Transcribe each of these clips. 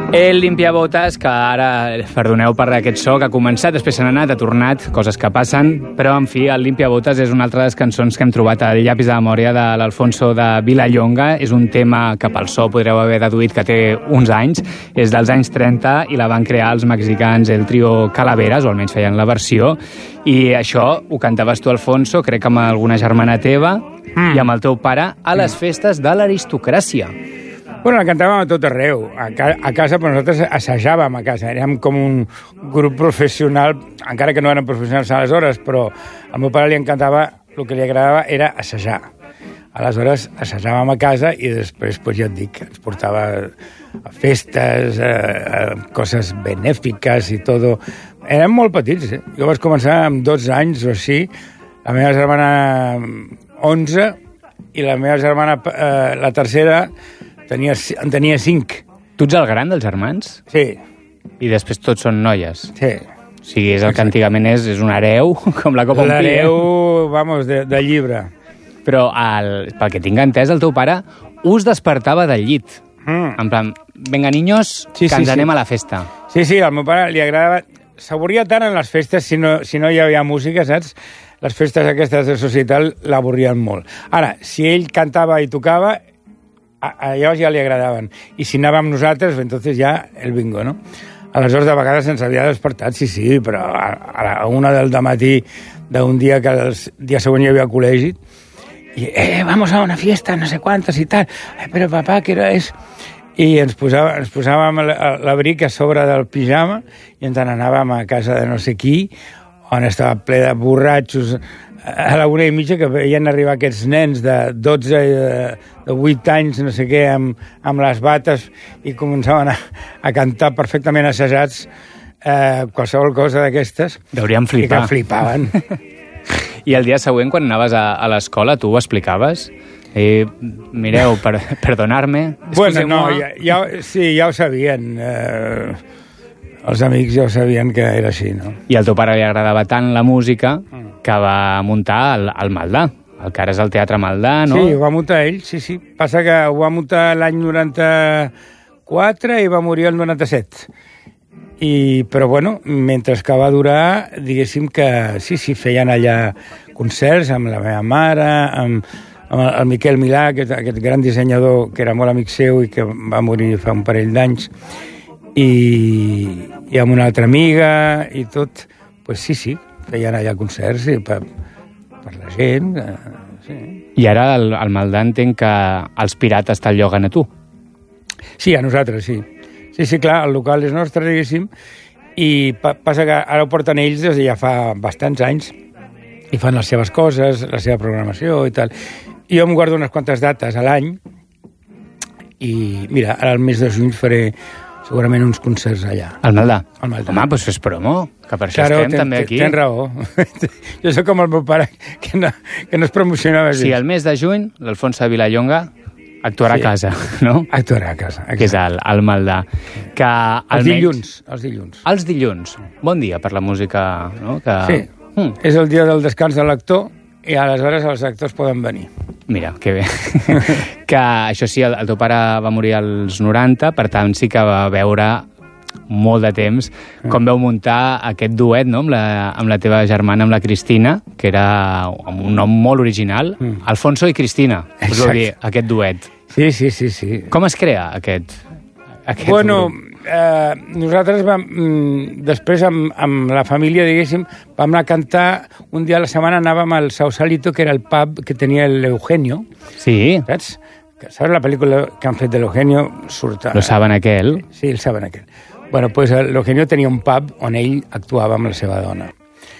El Limpiabotes, que ara, perdoneu per aquest so, que ha començat, després se n'ha anat, ha tornat, coses que passen, però, en fi, el Limpiabotes és una altra de les cançons que hem trobat al llapis de memòria de l'Alfonso de Vilallonga. És un tema que pel so podreu haver deduït que té uns anys, és dels anys 30 i la van crear els mexicans, el trio Calaveras, o almenys feien la versió, i això ho cantaves tu, Alfonso, crec que amb alguna germana teva i amb el teu pare a les festes de l'aristocràcia. Bueno, la cantàvem a tot arreu, a casa, però nosaltres assajàvem a casa, érem com un grup professional, encara que no érem professionals aleshores, però al meu pare li encantava, el que li agradava era assajar. Aleshores, assajàvem a casa i després, ja et dic, ens portava a festes, a coses benèfiques i tot. Érem molt petits, eh? Jo vaig començar amb 12 anys o així, la meva germana 11 i la meva germana, la tercera, en tenia 5. Tu ets el gran dels germans? Sí. I després tots són noies? Sí. O sigui, és el que antigament és un hereu, com la copa un client. L'hereu, vamos, de llibre. Però, pel que tinc entès, el teu pare us despertava del llit. En plan, venga, niños, que ens anem a la festa. Sí, al meu pare li agradava... S'avorria tant en les festes si no hi havia música, saps? Les festes aquestes de societal l'avorrien molt. Ara, si ell cantava i tocava, allò ja li agradaven. I si anàvem nosaltres, entonces ja el bingo, no? Aleshores, de vegades ens havia despertat, sí, però a la 1 del matí d'un dia que el dia següent hi havia col·legi, i, vamos a una fiesta, no sé quantes i tal. Però papà, què hora és? I ens posàvem l'abric a sobre del pijama i ens n'anàvem a casa de no sé qui, on estava ple de borratxos a la 1:30, que veien arribar aquests nens de 12, de 8 anys, no sé què, amb les bates, i començaven a cantar perfectament assajats qualsevol cosa d'aquestes. Deurien flipar. I que flipaven. I el dia següent, quan anaves a l'escola, tu ho explicaves? Mireu, perdonar-me. Bueno, no, sí, ja ho sabien. Els amics ja ho sabien que era així, no? I al teu pare li agradava tant la música que va muntar el Maldà, el que ara és el Teatre Maldà, no? Sí, ho va muntar ell, sí. Passa que ho va muntar l'any 94 i va morir el 97. Però, bueno, mentre que va durar, diguéssim que sí, feien allà concerts amb la meva mare, amb el Miquel Milà, aquest gran dissenyador que era molt amic seu i que va morir fa un parell d'anys, i amb una altra amiga i tot, pues sí, feien allà concerts per la gent. Sí. I ara el Maldà entenc que els pirates te'l lloguen a tu. Sí, a nosaltres, sí. Sí, clar, el local és nostre, diguéssim, i passa que ara ho porten ells des de ja fa bastants anys i fan les seves coses, la seva programació i tal. I jo em guardo unes quantes dates a l'any i, mira, ara al mes de juny faré segurament uns concerts allà. Al Maldà? Al Maldà. Home, doncs fes promo, que per això estem també aquí. Tens raó. Jo soc com el meu pare, que no es promocionava. Sí, al mes de juny, l'Alfonso de Vilallonga actuarà a casa, no? Actuarà a casa, exacte. Que és el Maldà. Que els dilluns. Els dilluns. Bon dia per la música, no? Sí, és el dia del descans de l'actor i aleshores els actors poden venir. Mira, que bé. Que això sí, el teu pare va morir als 90, per tant sí que va veure molt de temps com veu muntar aquest duet, no?, amb la teva germana, amb la Cristina, que era un nom molt original. Alfonso i Cristina, us ho dir, aquest duet. Sí. Com es crea aquest bueno, nosaltres després amb la família, diguéssim, vam anar a cantar, un dia a la setmana anàvem al Sausalito, que era el pub que tenia l'Eugenio. Sí. Saps la pel·lícula que han fet de l'Eugenio? Lo saben aquel. Sí, el saben aquel. Bueno, pues l'Eugenio tenia un pub on ell actuava amb la seva dona.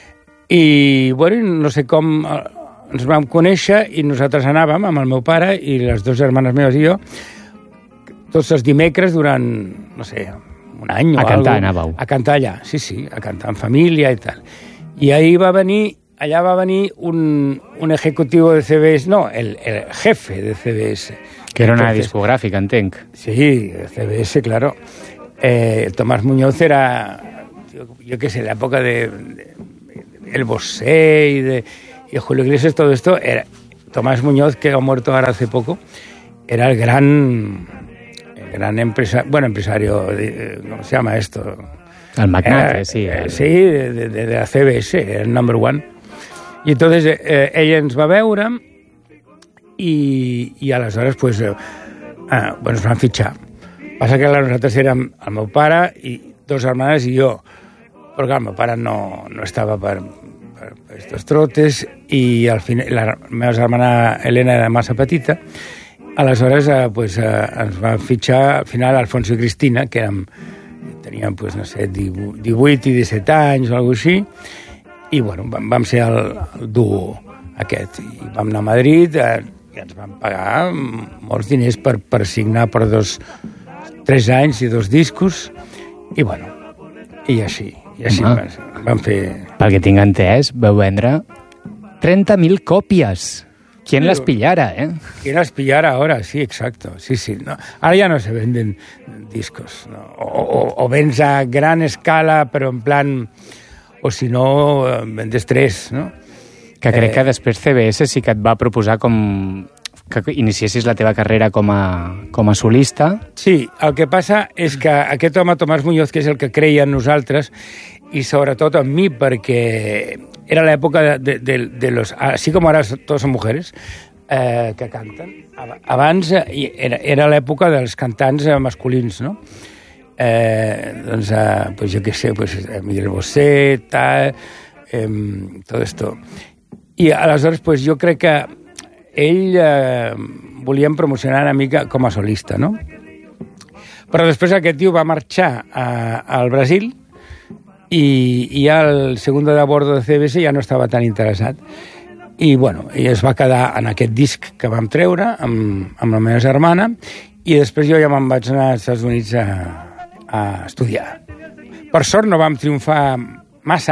I, bueno, no sé com ens vam conèixer i nosaltres anàvem amb el meu pare i les dues germanes meves i jo tots els dimecres durant, no sé, un any o alguna cosa. Anàveu. A cantar allà, sí, a cantar en família i tal. I allà va venir un ejecutivo de CBS, no, el jefe de CBS. Que era una discogràfica, entenc. Sí, CBS, claro. El Tomás Muñoz era, yo qué sé, la época de El Bosé y Julio Iglesias, todo esto. Tomás Muñoz, que ha muerto ahora hace poco, era el gran gran empresario, ¿cómo se llama esto? El magnate, sí. Sí, de la CBS, el number one. I entonces ella ens va veure i aleshores pues, ens van fitxar. Passa que nosaltres érem el meu pare i 2 germanes i jo, però clar, el meu pare no estava per estos trotes i al final la meva germana Helena era massa petita. Aleshores pues, ens van fitxar al final Alfonso i Cristina, que teníem pues, no sé, 18 i 17 anys o alguna cosa així, i bueno, vam ser el duo aquest. I vam anar a Madrid i ens van pagar molts diners per signar per 3 anys i 2 discos, i bueno, i així vam fer... Pel que tinc entès, vau vendre 30.000 còpies. ¿Quién las pillara, ¿Quién las pillara ahora? Sí, exacto. Sí. No. Ahora ya no se venden discos, ¿no? O vens a gran escala, però en plan... O si no, vendes 3, no? Que crec que després CBS sí que et va proposar que iniciessis la teva carrera com a solista. Sí, el que passa és que aquest home, Tomàs Muñoz, que és el que creia en nosaltres, i sobretot en mi, perquè era l'època de los... Así como ahora todos son mujeres que canten. Abans era l'època dels cantants masculins, no? Doncs, pues jo què sé, pues, Miguel Bosé, tal, todo esto. I aleshores, pues, jo crec que ell volien promocionar una mica com a solista, no? Però després aquest tio va marxar al Brasil i ja el segundo de bordo de CBS ja no estava tan interessat. I, bueno, i es va quedar en aquest disc que vam treure amb la meva germana i després jo ja me'n vaig anar als Estats Units a estudiar. Per sort no vam triomfar massa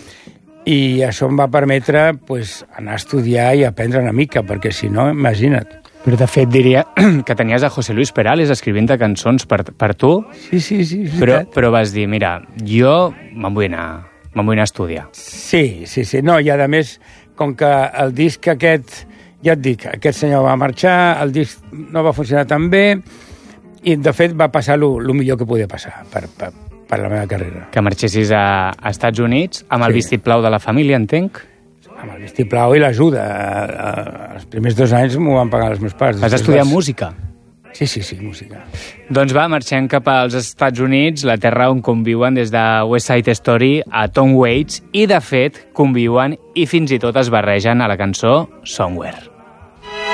i això em va permetre pues, anar a estudiar i aprendre una mica, perquè si no, imagina't. Però de fet diria que tenies a José Luis Perales escrivint-te cançons per tu. Sí. Però vas dir, mira, jo me'n vull anar a estudiar. Sí. No, i a més, com que el disc aquest, ja et dic, aquest senyor va marxar, el disc no va funcionar tan bé, i de fet va passar el millor que podia passar per la meva carrera. Que marxessis a Estats Units amb el vistiplau de la família, entenc? Amb el vistiplau i l'ajuda. Els primers 2 anys m'ho van pagar els meus pares. Vas estudiar música? Sí, música. Doncs va, marxem cap als Estats Units, la terra on conviuen des de West Side Story a Tom Waits, i de fet conviuen i fins i tot es barregen a la cançó Somewhere.